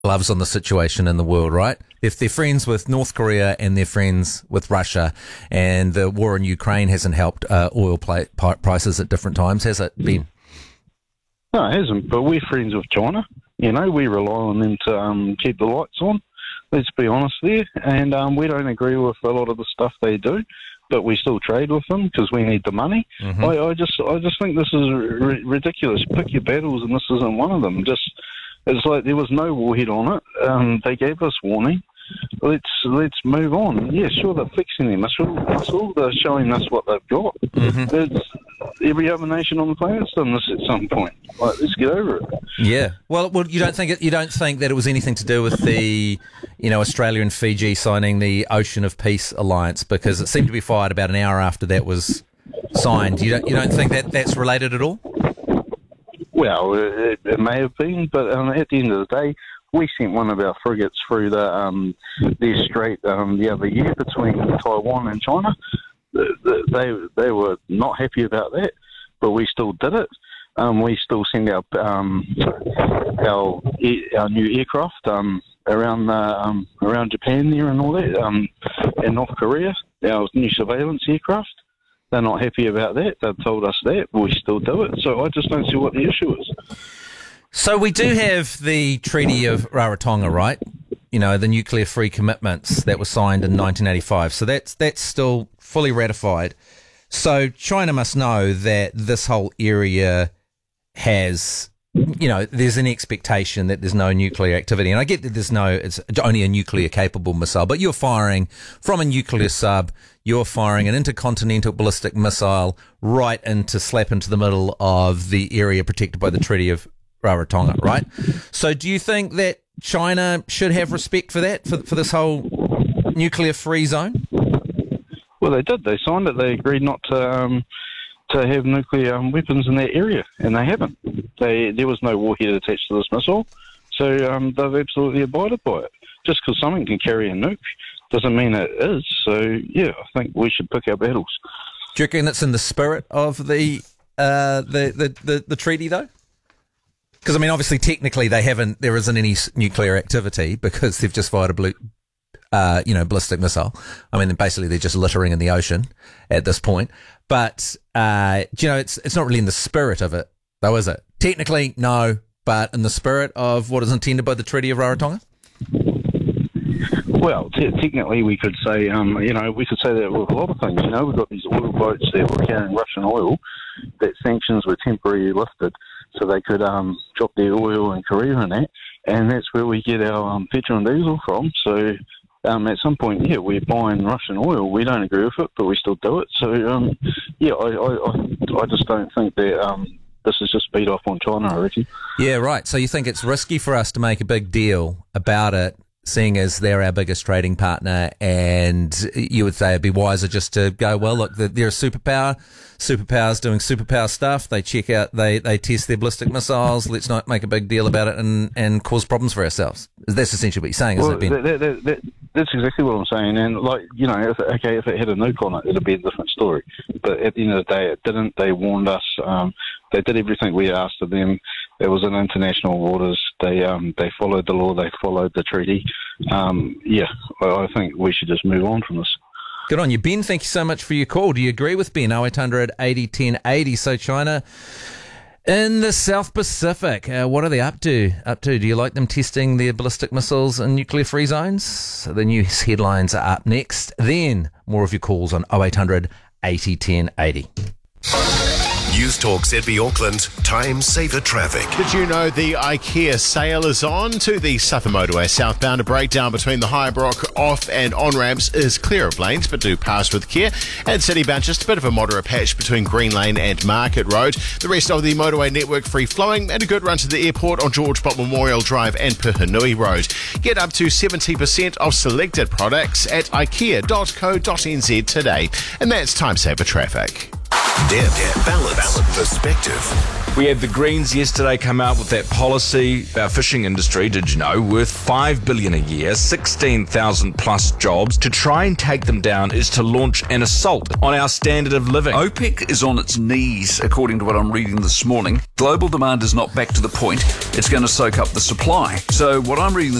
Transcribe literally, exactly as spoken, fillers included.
gloves on the situation in the world, right? If they're friends with North Korea and they're friends with Russia, and the war in Ukraine hasn't helped uh, oil pla- prices at different times, has it been? No, it hasn't, but we're friends with China. You know, we rely on them to um, keep the lights on. Let's be honest there. And um, we don't agree with a lot of the stuff they do, but we still trade with them because we need the money. Mm-hmm. I, I just I just think this is r- ridiculous. Pick your battles, and this isn't one of them. Just It's like there was no warhead on it. Um, they gave us warning. Let's let's move on. Yeah, sure, they're fixing their missile. missile. They're showing us what they've got. Mm-hmm. It's, every other nation on the planet's done this at some point. Like, let's get over it. Yeah. Well, well, you don't think it, you don't think that it was anything to do with the, you know, Australia and Fiji signing the Ocean of Peace alliance, because it seemed to be fired about an hour after that was signed. You don't you don't think that that's related at all? Well, it, it may have been, but um, at the end of the day, we sent one of our frigates through the um, their strait um, the other year between Taiwan and China. They they were not happy about that, but we still did it. Um, we still send our um, our our new aircraft um, around the, um, around Japan there and all that, um, and North Korea. Our new surveillance aircraft. They're not happy about that. They've told us that. We still do it. So I just don't see what the issue is. So we do have the Treaty of Rarotonga, right? You know, the nuclear-free commitments that were signed in nineteen eighty-five. So that's that's still fully ratified. So China must know that this whole area has, you know, there's an expectation that there's no nuclear activity. And I get that there's no, it's only a nuclear-capable missile, but you're firing from a nuclear sub, you're firing an intercontinental ballistic missile right into, slap into the middle of the area protected by the Treaty of Rarotonga, right? So do you think that China should have respect for that, for, for this whole nuclear-free zone? Well, they did. They signed it. They agreed not to um, to have nuclear um, weapons in that area, and they haven't. They There was no warhead attached to this missile, so um, they've absolutely abided by it. Just because something can carry a nuke doesn't mean it is. So, yeah, I think we should pick our battles. Do you reckon it's in the spirit of the uh, the, the, the, the treaty, though? Because, I mean, obviously, technically, they haven't. There isn't any nuclear activity because they've just fired a blue, uh, you know, ballistic missile. I mean, basically, they're just littering in the ocean at this point. But uh, you know, it's it's not really in the spirit of it, though, is it? Technically, no, but in the spirit of what is intended by the Treaty of Rarotonga. Well, t- technically, we could say, um, you know, we could say that with a lot of things. You know, we've got these oil boats that were carrying Russian oil, that sanctions were temporarily lifted, so they could um, drop their oil in Korea and that, and that's where we get our um, petrol and diesel from. So um, at some point, yeah, we're buying Russian oil. We don't agree with it, but we still do it. So, um, yeah, I, I, I just don't think that um, this is just beat off on China, I reckon. Yeah, right. So you think it's risky for us to make a big deal about it, seeing as they're our biggest trading partner, and you would say it'd be wiser just to go, well, look, they're a superpower. Superpowers doing superpower stuff. They check out, they, they test their ballistic missiles. Let's not make a big deal about it and, and cause problems for ourselves. That's essentially what you're saying, isn't well, it, Ben? That, that, that, that's exactly what I'm saying. And, like, you know, if, okay, if it had a nuke on it, it'd be a different story. But at the end of the day, it didn't. They warned us. Um, they did everything we asked of them. It was in international waters. They um, they followed the law. They followed the treaty. Um, yeah, I, I think we should just move on from this. Good on you, Ben. Thank you so much for your call. Do you agree with Ben? oh eight hundred eighty ten eighty. So China in the South Pacific, uh, what are they up to? Up to? Do you like them testing their ballistic missiles in nuclear-free zones? So the news headlines are up next. Then more of your calls on oh eight hundred eighty ten eighty. News Talk Z B Auckland, time saver traffic. Did you know the IKEA sale is on? To the Southern Motorway southbound, a breakdown between the Highbrook off and on ramps is clear of lanes, but do pass with care. And citybound, just a bit of a moderate patch between Green Lane and Market Road. The rest of the motorway network free flowing, and a good run to the airport on George Bott Memorial Drive and Puhinui Road. Get up to seventy percent of selected products at ikea dot co dot n z today. And that's time saver traffic. Deb, Deb, balance, balance, perspective. We had the Greens yesterday come out with that policy about fishing industry, did you know, worth five billion dollars a year, sixteen thousand plus jobs. To try and take them down is to launch an assault on our standard of living. OPEC is on its knees, according to what I'm reading this morning. Global demand is not back to the point. It's going to soak up the supply. So what I'm reading